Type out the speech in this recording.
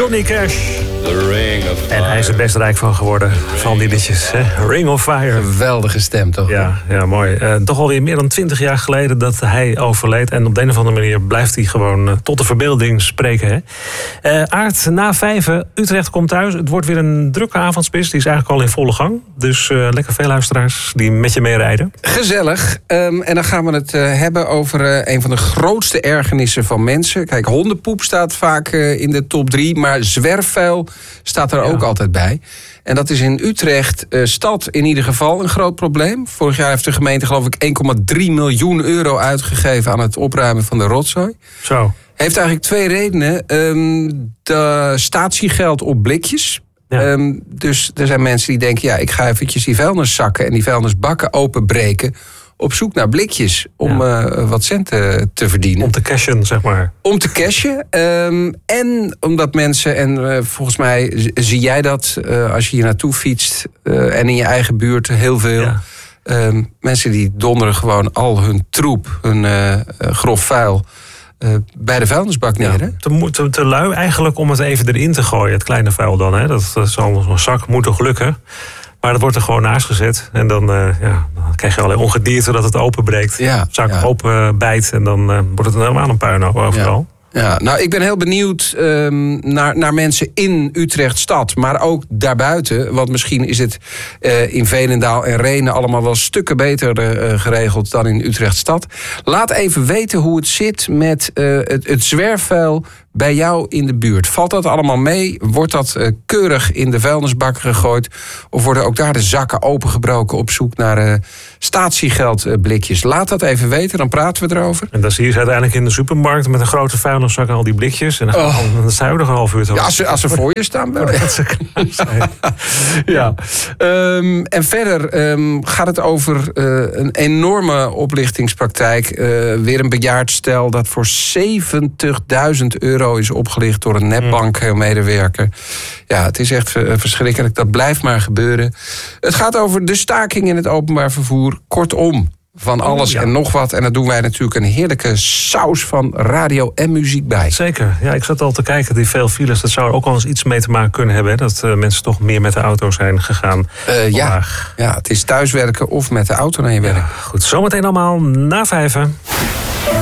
Johnny Cash. The Ring of Fire. En hij is er best rijk van geworden, van die liedjes. Hè? Ring of Fire. Geweldige stem, toch? Ja, mooi. Toch alweer meer dan 20 jaar geleden dat hij overleed. En op de een of andere manier blijft hij gewoon tot de verbeelding spreken. Hè? Aart, na 5:00, Utrecht komt thuis. Het wordt weer een drukke avondspits. Die is eigenlijk al in volle gang. Dus lekker veel luisteraars die met je meerijden. Gezellig. En dan gaan we het hebben over een van de grootste ergernissen van mensen. Kijk, hondenpoep staat vaak in de top 3. Maar zwerfvuil staat er ook altijd bij. En dat is in Utrecht stad in ieder geval een groot probleem. Vorig jaar heeft de gemeente geloof ik 1,3 miljoen euro uitgegeven aan het opruimen van de rotzooi. Zo. Heeft eigenlijk 2 redenen. De statiegeld op blikjes. Ja. Dus er zijn mensen die denken, ik ga eventjes die vuilniszakken en die vuilnisbakken openbreken op zoek naar blikjes om wat centen te verdienen. Om te cashen, zeg maar. Om te cashen. En omdat mensen, en volgens mij zie jij dat als je hier naartoe fietst en in je eigen buurt heel veel. Ja. Mensen die donderen gewoon al hun troep, hun grof vuil bij de vuilnisbak neer. Ja, te lui eigenlijk om het even erin te gooien, het kleine vuil dan. Hè? Dat zal zo'n zak moet toch lukken. Maar dat wordt er gewoon naast gezet. En dan krijg je allerlei ongedierte dat het openbreekt. Ja, zak open bijt en dan wordt het helemaal een puinhoop overal. Ja, nou, ik ben heel benieuwd naar mensen in Utrecht stad, maar ook daarbuiten. Want misschien is het in Veenendaal en Rhenen allemaal wel stukken beter geregeld dan in Utrecht stad. Laat even weten hoe het zit met het zwerfvuil bij jou in de buurt. Valt dat allemaal mee? Wordt dat keurig in de vuilnisbak gegooid? Of worden ook daar de zakken opengebroken op zoek naar statiegeldblikjes? Laat dat even weten, dan praten we erover. En dan zie je ze uiteindelijk in de supermarkt met een grote vuilniszak en al die blikjes. En dan sta je nog een half uur te wachten. Ja, als ze voor je staan wel. Ja. En verder gaat het over een enorme oplichtingspraktijk. Weer een bejaard stel dat voor €70.000 is opgelicht door een netbankmedewerker. Ja, het is echt verschrikkelijk. Dat blijft maar gebeuren. Het gaat over de staking in het openbaar vervoer. Kortom, van alles en nog wat. En daar doen wij natuurlijk een heerlijke saus van radio en muziek bij. Zeker. Ja, ik zat al te kijken, die veel files, dat zou er ook wel eens iets mee te maken kunnen hebben. Hè? Dat mensen toch meer met de auto zijn gegaan. Ja, het is thuiswerken of met de auto naar je werk. Goed, zometeen allemaal na 5:00.